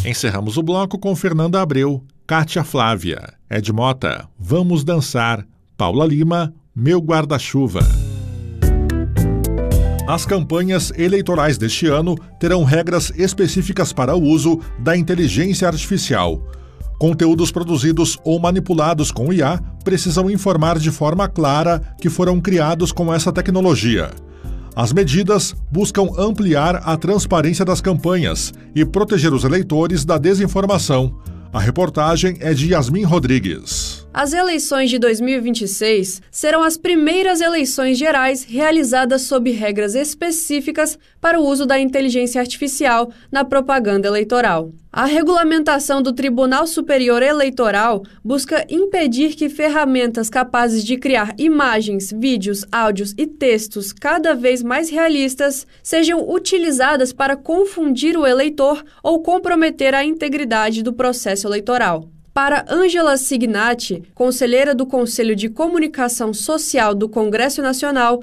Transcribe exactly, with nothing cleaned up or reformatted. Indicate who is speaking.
Speaker 1: Encerramos o bloco com Fernanda Abreu, Kátia Flávia, Ed Mota, Vamos Dançar, Paula Lima, Meu Guarda-Chuva. As campanhas eleitorais deste ano terão regras específicas para o uso da inteligência artificial. Conteúdos produzidos ou manipulados com I A precisam informar de forma clara que foram criados com essa tecnologia. As medidas buscam ampliar a transparência das campanhas e proteger os eleitores da desinformação. A reportagem é de Yasmin Rodrigues.
Speaker 2: As eleições de dois mil e vinte e seis serão as primeiras eleições gerais realizadas sob regras específicas para o uso da inteligência artificial na propaganda eleitoral. A regulamentação do Tribunal Superior Eleitoral busca impedir que ferramentas capazes de criar imagens, vídeos, áudios e textos cada vez mais realistas sejam utilizadas para confundir o eleitor ou comprometer a integridade do processo eleitoral. Para Ângela Signatti, conselheira do Conselho de Comunicação Social do Congresso Nacional,